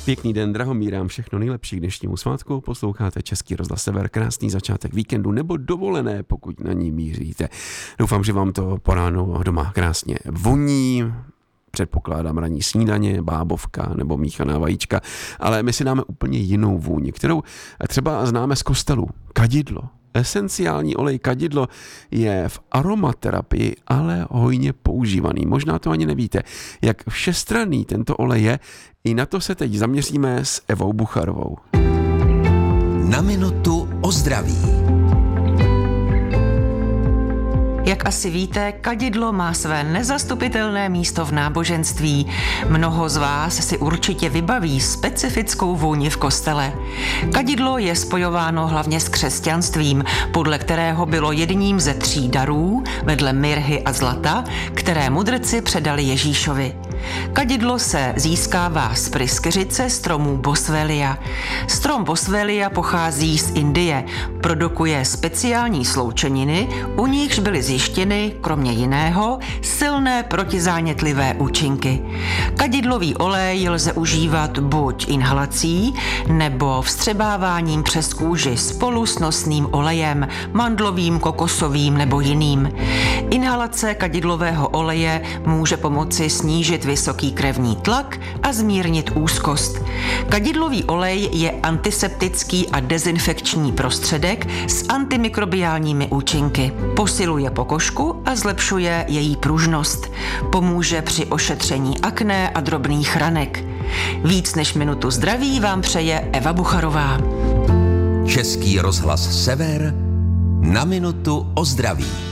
Pěkný den, Drahomírám, všechno nejlepší k dnešnímu svátku. Posloucháte Český rozhlas Sever, krásný začátek víkendu nebo dovolené, pokud na ní míříte. Doufám, že vám to po ránu doma krásně voní. Předpokládám ranní snídaně, bábovka nebo míchaná vajíčka, ale my si dáme úplně jinou vůni, kterou třeba známe z kostelů. Kadidlo. Esenciální olej kadidlo je v aromaterapii ale hojně používaný. Možná to ani nevíte, jak všestranný tento olej je. I na to se teď zaměříme s Evou Bucharovou. Na minutu o zdraví. Jak asi víte, kadidlo má své nezastupitelné místo v náboženství. Mnoho z vás si určitě vybaví specifickou vůni v kostele. Kadidlo je spojováno hlavně s křesťanstvím, podle kterého bylo jedním ze 3 darů, vedle mirhy a zlata, které mudrci předali Ježíšovi. Kadidlo se získává z pryskyřice stromů Boswellia. Strom Boswellia pochází z Indie, produkuje speciální sloučeniny, u nichž byly zjištěny, kromě jiného, silné protizánětlivé účinky. Kadidlový olej lze užívat buď inhalací, nebo vstřebáváním přes kůži spolu s nosným olejem, mandlovým, kokosovým nebo jiným. Inhalace kadidlového oleje může pomoci snížit vysoký krevní tlak a zmírnit úzkost. Kadidlový olej je antiseptický a dezinfekční prostředek s antimikrobiálními účinky. Posiluje pokožku a zlepšuje její pružnost. Pomůže při ošetření akné a drobných ranek. Víc než minutu zdraví vám přeje Eva Bucharová. Český rozhlas Sever na minutu o zdraví.